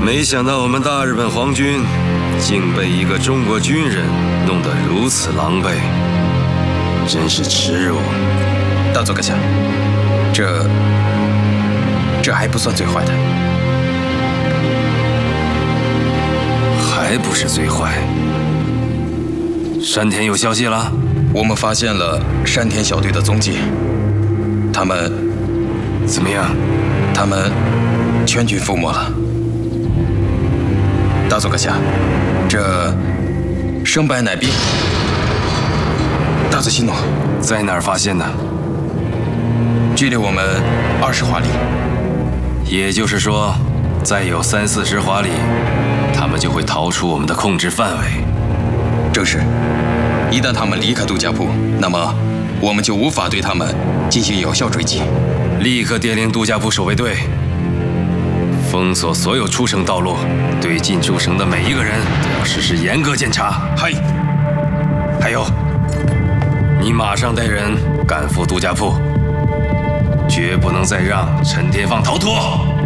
没想到我们大日本皇军竟被一个中国军人弄得如此狼狈，真是耻辱！ 大佐阁下，这还不算最坏的， 还不是最坏。山田有消息了？ 我们发现了山田小队的踪迹，他们怎么样？ 他们全军覆没了。大佐阁下，这胜败乃兵。大佐息怒， 在哪儿发现的？ 距离我们20华里。 也就是说，再有30-40华里，他们就会逃出我们的控制范围。 正是，一旦他们离开杜家铺，那么我们就无法对他们进行有效追击。 立刻电令杜家铺守卫队，封锁所有出城道路，对进出城的每一个人都要实施严格检查。 嗨， 还有，你马上带人赶赴杜家铺，绝不能再让陈天放逃脱。